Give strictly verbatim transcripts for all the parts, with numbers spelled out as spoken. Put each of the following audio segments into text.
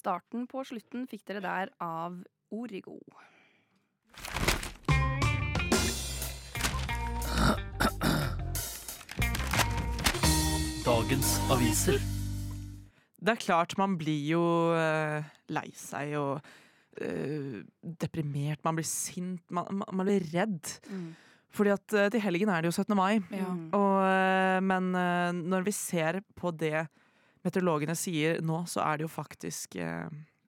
Starten på slutten fikk dere der av Origo. Dagens aviser. Det er klart man blir jo uh, lei seg og uh, deprimert, man blir sint, man, man, man blir redd. Mm. Fordi at uh, til helgen er det jo syttende mai. Ja. Og, uh, men uh, når vi ser på det meteorologene sier nå, så er det jo faktisk uh,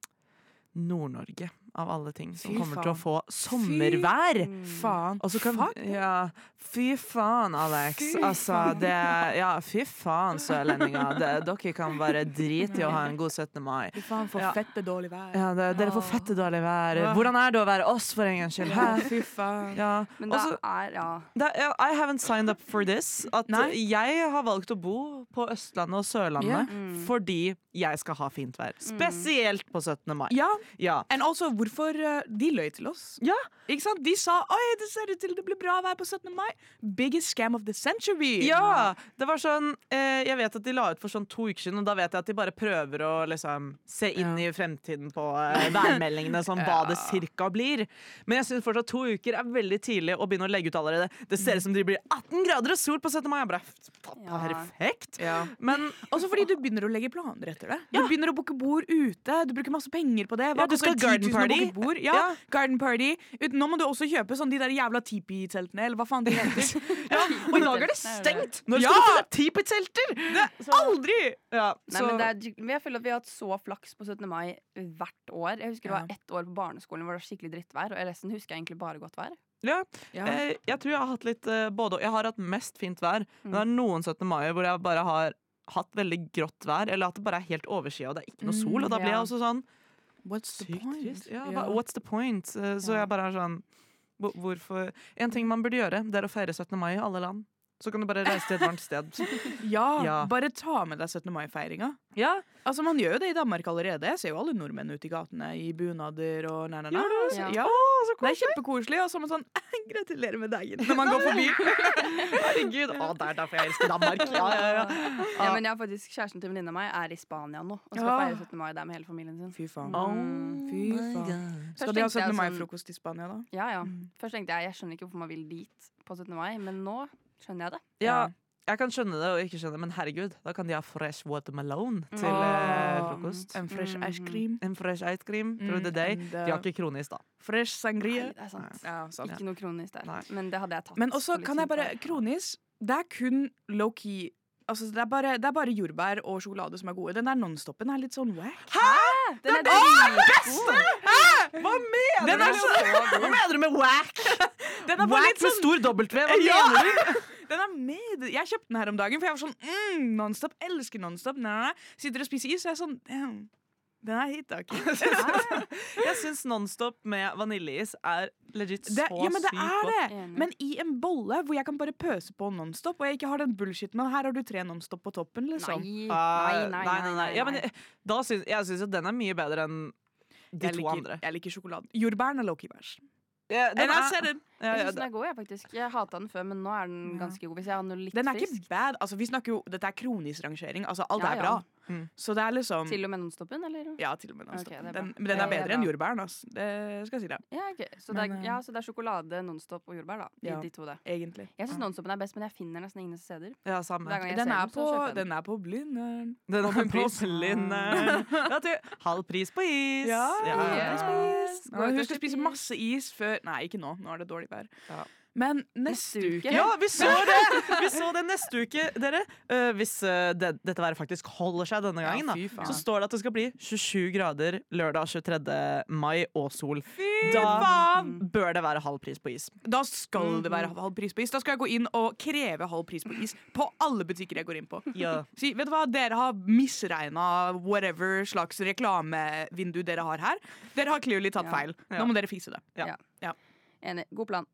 Nord-Norge av alle ting som fy kommer faen. Til å få sommervær. Fy faen. Kan, ja, fy faen, Alex. Fy altså, faen. Det, ja, fy faen, sørlendinger. Det, dere kan bare drite i å ha en god syttende mai. Fy faen, for ja. Fette dårlig vær. Ja, det, dere får fette dårlig vær. Hvordan er det å være oss for en gangs skyld? Ja, fy faen. Ja. Men det Også, er, ja. Det, I haven't signed up for this. At Nei. Jeg har valgt å bo på Østlandet og Sørlandet yeah. mm. fordi jeg skal ha fint vær. Spesielt på syttende mai. Ja, ja. And also hvorfor uh, de løy til oss. Ja. Ikke sant? De sa oi, det ser ut til det blir bra vær på syttende mai. Biggest scam of the century. Ja, det var sånn eh, jeg vet at de la ut for sånn to uker siden, og da vet jeg at de bare prøver å liksom se inn ja. I fremtiden på eh, værmeldingene, sånn hva ja. Det cirka blir. Men jeg synes fortsatt to uker er veldig tidlig å begynne å legge ut allerede. Det ser ut som det blir atten grader og sol på syttende mai. Jeg bare, ja. Perfekt. Ja. Men også fordi du begynner å legge planer etter det. Du ja. Begynner å booke bord ute. Du bruker masse penger på det. Hva ja, du skal garden party. Ja, ja, garden party. Nå må du også kjøpe sånn de der jævla tipi-teltene, eller hva faen de heter. Ja, og i dag er det stengt! Når skal ja. Du få tipi-telter? Aldri! Ja, Nei, men det er, jeg føler at vi har hatt så flaks på syttende mai hvert år. Jeg husker det var ett år på barneskolen hvor det var skikkelig drittvær, og resten husker jeg egentlig bare godt vær. Ja, ja. Eh, jeg tror jeg har hatt litt uh, både Jeg har hatt mest fint vær, mm. men det er noen syttende mai hvor jeg bare har hatt veldig grått vær, eller at det bare er helt overskyet og det er ikke noe sol, og da blir jeg også sånn What's the point? Ja, yeah. What's the point? Uh, så jeg bare er sånn Hvorfor? En ting man burde gjøre, det er å feire syttende mai i alle land. Så kan du bare reise til et varmt sted. Ja, ja, bare ta med deg syttende mai-feiringa. Ja. Altså, man gjør jo det i Danmark allerede. Jeg ser jo alle nordmenn ute i gatene i bunader og næ-næ-næ. Ja. Ja. Oh, så det er kjempekoselig, og så er man sånn gratulerer med dagen når man går forbi. Herregud, å, det er derfor jeg elsker Danmark. Ja, ja, ja. Ja, men jeg har faktisk kjæresten til venninna meg er i Spania nå og skal ja. Feire syttende mai der med hele familien sin. Fy faen. Oh, Fy faen. Skal de ha syttende mai-frokost i Spania da? Ja, ja. Mm. Først tenkte jeg, jeg skjønner ikke hvorfor man vil dit på syttende mai, men nå skjønner jeg det. Ja, jeg kan skjønne det og ikke skjønne, men herregud, da kan de ha fresh watermelon til oh, eh, frokost. En fresh ice cream. En fresh ice cream, tror du det er deg? De har ikke kronis da. Fresh sangria. Nei, det er sant. Ja, sant. Ikke noe kronis der, Nei. Men det hadde jeg tatt. Men også kan jeg bare, kronis, det er kun low-key. Altså, det er, bare, det er bare jordbær og sjokolade som er gode. Den der non-stoppen er litt sånn wack. Hæ? Den, den er det beste! Hæ? Hva mener den er du? Hva mener du med wack? Den er wack litt sånn, med stor dobbelt V, hva ja. mener du? Den er med. Jeg kjøpte den her om dagen, for jeg var sånn mm, non-stop, elsker non-stop. Nei, nei, nei. Sitter og spiser is, og jeg er sånn damn. Den er hit, takk. Jeg synes non-stop med vaniljeis er legit så det, ja, men det sykt er godt. det. Men i en bolle hvor jeg kan bare pøse på non-stop, og jeg ikke har den bullshiten, men her har du tre non-stop på toppen, liksom. Nei, uh, nei, nei, nei, nei, nei. Ja, men da synes, jeg synes at den er mye bedre enn de jeg to liker, andre. Jeg liker sjokoladen. Jordbæren er low-key bæsj. Ja, den er, jeg den. Ja, ja, jeg synes den er god, jeg, faktisk. Jeg hatet den før, men nå er den ganske god. Hvis jeg har noe litt den er frisk. Ikke bad. Altså, vi snakker jo, dette er kronisk rangering. Altså, alt ja, er bra. Ja. Mm. Så det er liksom Til og med non-stoppen, eller? Ja, til og med non-stoppen. Okay, den, men den er bedre enn jordbæren, altså. Det skal jeg si det. Ja, okay. så, men, det er, ja, så det er sjokolade, non-stop og jordbær, da. De, ja, de to det. Egentlig. Jeg synes non-stoppen er best, men jeg finner nesten ingen steder. Ja, samme. Den er, den, på, den er på Blindern. Den er på Blindern. Ja, til halv pris på is. Ja, ja. Yes. Yes. Nå, husk å spise masse is før. Nei, ikke nå. Nå er det dårlig vær. Ja. Men neste, neste uke Ja, vi så det! Vi så det neste uke, dere. Uh, hvis uh, det, dette været faktisk holder seg denne gangen, ja, da, så står det at det skal bli tjuesju grader lørdag tjuetredje mai og sol. Fy da faen! bør det være halv pris på is. Da skal det være halv pris på is. Da skal jeg gå inn og kreve halv pris på is på alle butikker jeg går inn på. Ja. Si, vet du hva? Dere har misregna whatever slags reklamevindu dere har her. Dere har clearly tatt ja. feil. Nå må dere fise det. Ja. Ja. Enig. God plan.